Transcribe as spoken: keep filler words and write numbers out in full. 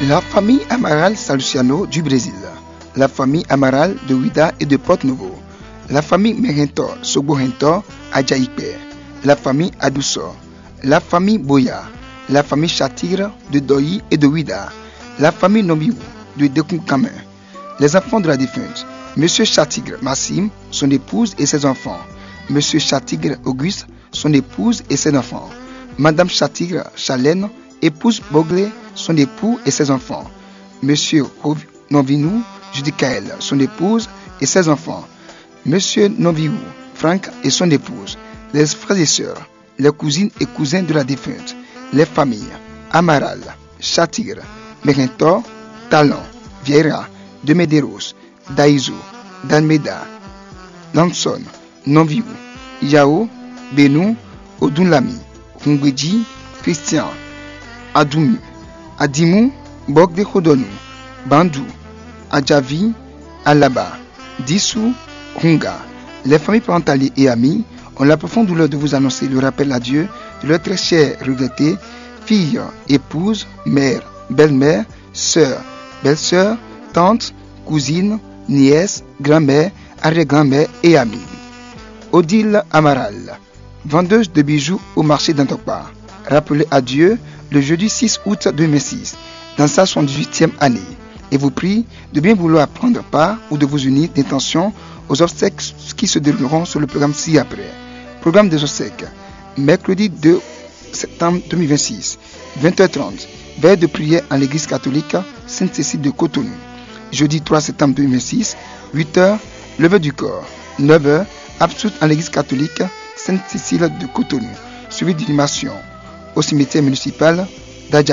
La famille Amaral Saluciano du Brésil, la famille Amaral de Ouida et de Porto Novo, la famille Merentor Sogorentor à Jaïpé, la famille Adousso, la famille Boya, la famille Chatigre de Doyi et de Ouida, la famille Nomiou de Dekunkamen, les enfants de la défunte, Monsieur Chatigre Massim, son épouse et ses enfants, Monsieur Chatigre Auguste, son épouse et ses enfants, Madame Chatigre Chalène, épouse Boglé, son époux et ses enfants, Monsieur Novinou Judicaël, son épouse et ses enfants, Monsieur Noviou Franck et son épouse, les frères et sœurs, les cousines et cousins de la défunte, les familles Amaral, Chatigre, Merentor, Talon, Vieira, de Medeiros, Daïzo, Danmeda, Lanson, Noviou, Yao, Benou, Odunlami, Rungweji, Christian, Adoumou, Adimou, Bog de Khodonou, Bandou, Adjavi, Alaba, Dissou, Runga. Les familles parentales et amis ont la profonde douleur de vous annoncer le rappel à Dieu de leur très chère regrettée fille, épouse, mère, belle-mère, sœur, belle-sœur, tante, cousine, nièce, grand-mère, arrière-grand-mère et amie. Odile Amaral, vendeuse de bijoux au marché d'Antokpa, rappelée à Dieu le jeudi six août deux mille six, dans sa soixante-dix-huitième année, et vous prie de bien vouloir prendre part ou de vous unir d'intention aux obsèques qui se dérouleront sur le programme ci-après. Programme des obsèques, mercredi deux septembre deux mille vingt-six, vingt heures trente, veille de prière en l'église catholique Sainte-Cécile de Cotonou. Jeudi trois septembre deux mille vingt-six, huit heures, levée du corps, neuf heures, absoute en l'église catholique Sainte-Cécile de Cotonou, suivi d'inhumation au cimetière municipal